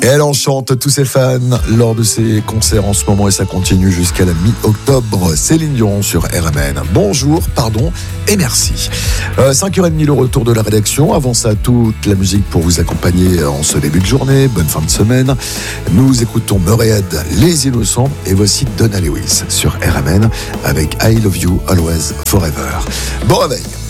Et elle enchante tous ses fans lors de ses concerts en ce moment et ça continue jusqu'à la mi-octobre. Céline Dion sur RMN. Bonjour, pardon et merci. 5h30 le retour de la rédaction. Avant ça, toute la musique pour vous accompagner en ce début de journée. Bonne fin de semaine. Nous écoutons Murrayhead, Les Innocents et voici Donna Lewis sur RMN avec I Love You Always Forever. Bon réveil.